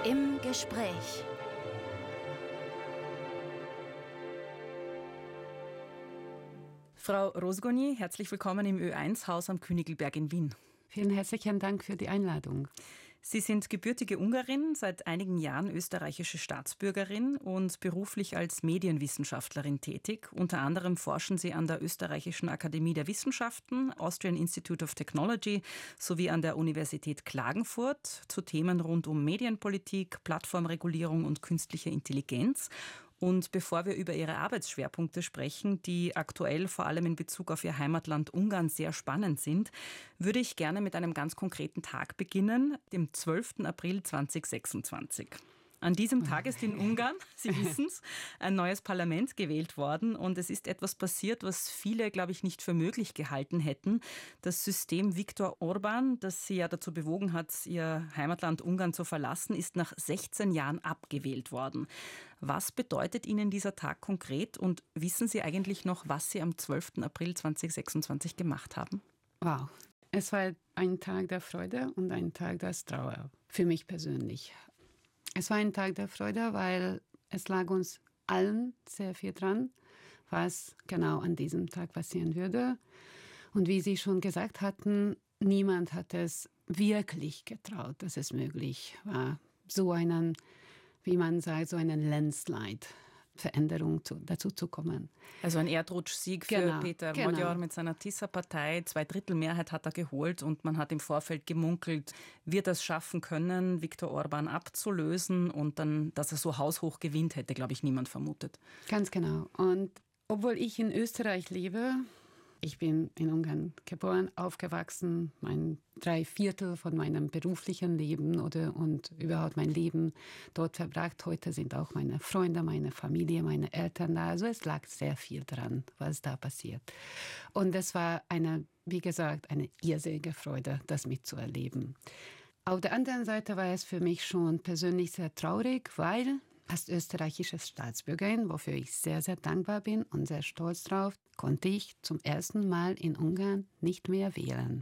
Im Gespräch. Frau Rozgonyi, herzlich willkommen im Ö1-Haus am Königlberg in Wien. Vielen herzlichen Dank für die Einladung. Sie sind gebürtige Ungarin, seit einigen Jahren österreichische Staatsbürgerin und beruflich als Medienwissenschaftlerin tätig. Unter anderem forschen Sie an der Österreichischen Akademie der Wissenschaften, Austrian Institute of Technology sowie an der Universität Klagenfurt zu Themen rund um Medienpolitik, Plattformregulierung und künstliche Intelligenz. Und bevor wir über Ihre Arbeitsschwerpunkte sprechen, die aktuell vor allem in Bezug auf Ihr Heimatland Ungarn sehr spannend sind, würde ich gerne mit einem ganz konkreten Tag beginnen, dem 12. April 2026. An diesem Tag ist in Ungarn, Sie wissen es, ein neues Parlament gewählt worden und es ist etwas passiert, was viele, glaube ich, nicht für möglich gehalten hätten. Das System Viktor Orbán, das Sie ja dazu bewogen hat, Ihr Heimatland Ungarn zu verlassen, ist nach 16 Jahren abgewählt worden. Was bedeutet Ihnen dieser Tag konkret und wissen Sie eigentlich noch, was Sie am 12. April 2026 gemacht haben? Wow, es war ein Tag der Freude und ein Tag der Trauer, für mich persönlich. Es war ein Tag der Freude, weil es lag uns allen sehr viel dran, was genau an diesem Tag passieren würde. Und wie Sie schon gesagt hatten, niemand hat es wirklich getraut, dass es möglich war, so einen, wie man sagt, so einen Landslide, Veränderung dazu zu kommen. Also ein Erdrutschsieg für Peter Magyar mit seiner Tisza-Partei. 2/3 Mehrheit hat er geholt und man hat im Vorfeld gemunkelt, wird er es schaffen können, Viktor Orbán abzulösen und dann, dass er so haushoch gewinnt, hätte, glaube ich, niemand vermutet. Ganz genau. Und obwohl ich in Österreich lebe, ich bin in Ungarn geboren, aufgewachsen, 3/4 von meinem beruflichen Leben und überhaupt mein Leben dort verbracht. Heute sind auch meine Freunde, meine Familie, meine Eltern da. Also es lag sehr viel dran, was da passiert. Und es war wie gesagt, eine irrsinnige Freude, das mitzuerleben. Auf der anderen Seite war es für mich schon persönlich sehr traurig, weil als österreichische Staatsbürgerin, wofür ich sehr, sehr dankbar bin und sehr stolz drauf, konnte ich zum ersten Mal in Ungarn nicht mehr wählen.